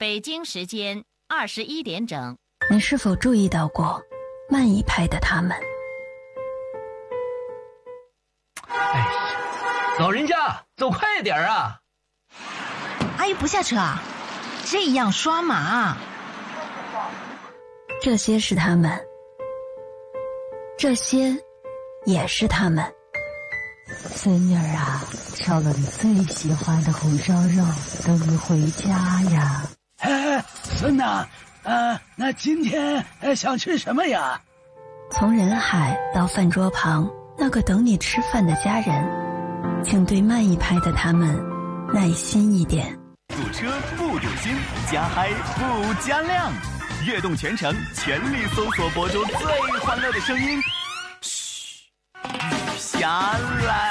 北京时间21点整。 你是否注意到过慢一拍的他们？ 哎呀，老人家走快点啊！ 阿姨不下车啊？这样刷马。 这些是他们，这些也是他们。 孙女儿啊，烧了你最喜欢的红烧肉，等你回家呀。 孙呐，那今天想吃什么呀？ 从人海到饭桌旁，那个等你吃饭的家人，请对慢一拍的他们耐心一点。 堵车不堵心，加嗨不加量，悦动全程全力搜索播出最欢乐的声音。嘘，雨下来。